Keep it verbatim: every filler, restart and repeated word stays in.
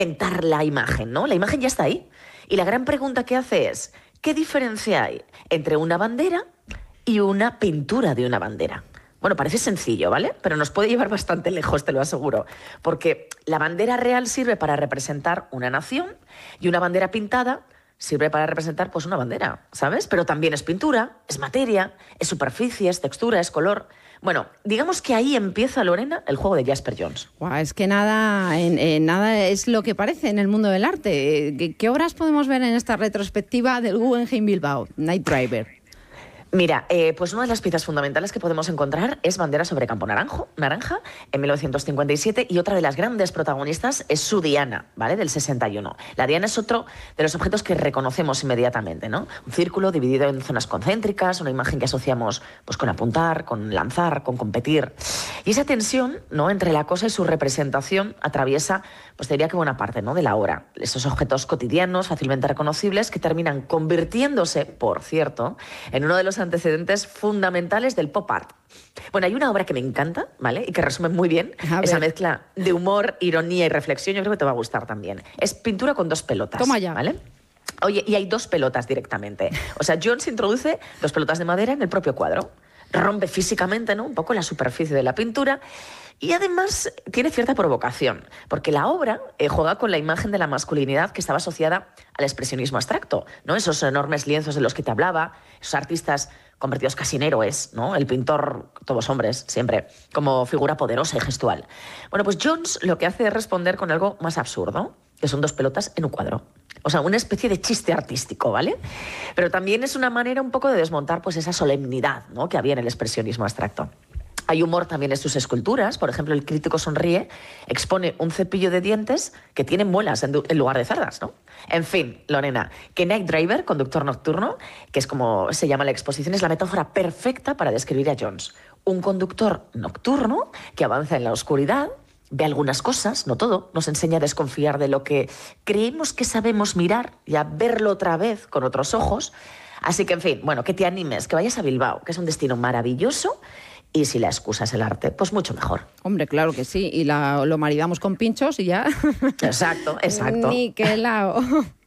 inventar la imagen, ¿no? La imagen ya está ahí. Y la gran pregunta que hace es, ¿qué diferencia hay entre una bandera y una pintura de una bandera? Bueno, parece sencillo, ¿vale? Pero nos puede llevar bastante lejos, te lo aseguro. Porque la bandera real sirve para representar una nación y una bandera pintada sirve para representar pues una bandera, ¿sabes? Pero también es pintura, es materia, es superficie, es textura, es color. Bueno, digamos que ahí empieza, Lorena, el juego de Jasper Johns. Wow, es que nada, en, en nada es lo que parece en el mundo del arte. ¿Qué, qué obras podemos ver en esta retrospectiva del Guggenheim Bilbao, Night Driver? Mira, eh, pues una de las piezas fundamentales que podemos encontrar es Bandera sobre campo naranjo, naranja, en mil novecientos cincuenta y siete, y otra de las grandes protagonistas es su Diana, ¿vale?, del sesenta y uno. La Diana es otro de los objetos que reconocemos inmediatamente, ¿no? Un círculo dividido en zonas concéntricas, una imagen que asociamos pues, con apuntar, con lanzar, con competir. Y esa tensión, ¿no?, entre la cosa y su representación atraviesa, pues te diría que buena parte, ¿no?, de la obra. Esos objetos cotidianos, fácilmente reconocibles, que terminan convirtiéndose, por cierto, en uno de los antecedentes fundamentales del pop art. Bueno, hay una obra que me encanta, ¿vale?, y que resume muy bien esa mezcla de humor, ironía y reflexión. Yo creo que te va a gustar también. Es pintura con dos pelotas. Toma ya. ¿Vale? Oye, y hay dos pelotas directamente. O sea, Johns introduce dos pelotas de madera en el propio cuadro. Rompe físicamente, ¿no?, un poco la superficie de la pintura. Y además tiene cierta provocación, porque la obra eh, juega con la imagen de la masculinidad que estaba asociada al expresionismo abstracto, ¿no? Esos enormes lienzos de los que te hablaba, esos artistas convertidos casi en héroes, ¿no? El pintor, todos hombres, siempre, como figura poderosa y gestual. Bueno, pues Johns lo que hace es responder con algo más absurdo, que son dos pelotas en un cuadro. O sea, una especie de chiste artístico, ¿vale? Pero también es una manera un poco de desmontar pues, esa solemnidad, ¿no?, que había en el expresionismo abstracto. Hay humor también en sus esculturas. Por ejemplo, el crítico sonríe, expone un cepillo de dientes que tiene muelas en, en lugar de cerdas, ¿no? En fin, Lorena, que Night Driver, conductor nocturno, que es como se llama la exposición, es la metáfora perfecta para describir a Johns. Un conductor nocturno que avanza en la oscuridad, ve algunas cosas, no todo, nos enseña a desconfiar de lo que creemos que sabemos mirar y a verlo otra vez con otros ojos. Así que, en fin, bueno, que te animes, que vayas a Bilbao, que es un destino maravilloso. Y si la excusa es el arte, pues mucho mejor. Hombre, claro que sí. Y la, lo maridamos con pinchos y ya. Exacto, exacto. Niquelao.